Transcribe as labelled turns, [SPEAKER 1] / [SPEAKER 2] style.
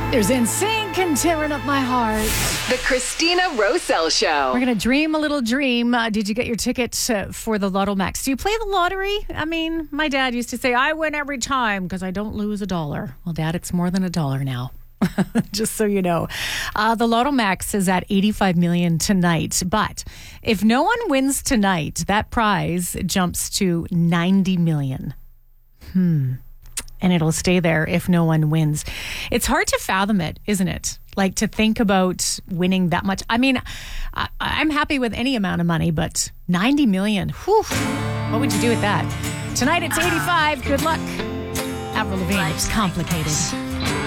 [SPEAKER 1] There's NSYNC and tearing up my heart.
[SPEAKER 2] The Christina Roselle Show.
[SPEAKER 1] We're going to dream a little dream. Did you get your tickets for the Lotto Max? Do you play the lottery? I mean, my dad used to say, I win every time because I don't lose $1. Well, Dad, it's more than $1 now. Just so you know. The Lotto Max is at 85 million tonight. But if no one wins tonight, that prize jumps to 90 million. And it'll stay there if no one wins. It's hard to fathom it, isn't it? Like to think about winning that much. I mean, I'm happy with any amount of money, but 90 million, whew, what would you do with that? Tonight it's 85. Good luck. Avril Lavigne, it's complicated.